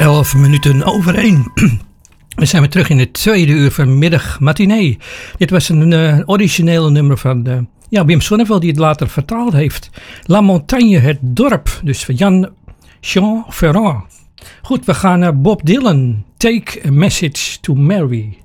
11 minuten over 1. We zijn weer terug in het tweede uur van middag matinee. Dit was een originele nummer van Wim Sonneveld die het later vertaald heeft. La Montagne, het dorp. Dus van Jean Ferrand. Goed, we gaan naar Bob Dylan. Take a Message to Mary.